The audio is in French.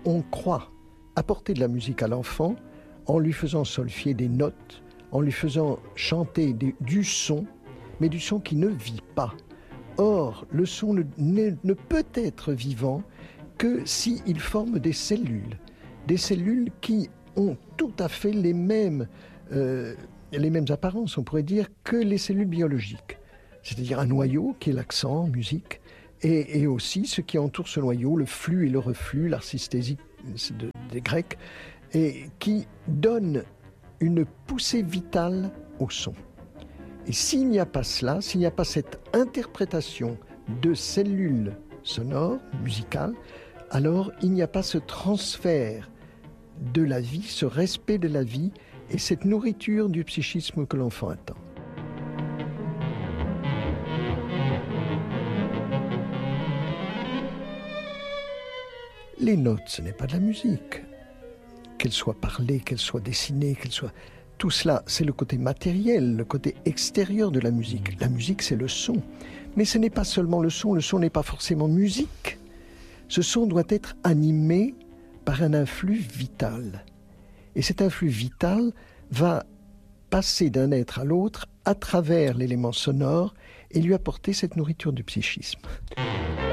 on croit apporter de la musique à l'enfant en lui faisant solféger des notes, en lui faisant chanter du son, mais du son qui ne vit pas. Or, le son ne peut être vivant que s'il forme des cellules qui ont tout à fait les mêmes apparences, on pourrait dire, que les cellules biologiques. C'est-à-dire un noyau qui est l'accent, musique, et aussi ce qui entoure ce noyau, le flux et le reflux, l'archistésie des Grecs, et qui donne une poussée vitale au son. Et s'il n'y a pas cela, s'il n'y a pas cette interprétation de cellules sonores, musicales, alors il n'y a pas ce transfert de la vie, ce respect de la vie et cette nourriture du psychisme que l'enfant attend. Les notes, ce n'est pas de la musique. Qu'elles soient parlées, qu'elles soient dessinées, qu'elles soient... Tout cela, c'est le côté matériel, le côté extérieur de la musique. La musique, c'est le son. Mais ce n'est pas seulement le son n'est pas forcément musique. Ce son doit être animé par un influx vital. Et cet influx vital va passer d'un être à l'autre à travers l'élément sonore et lui apporter cette nourriture du psychisme.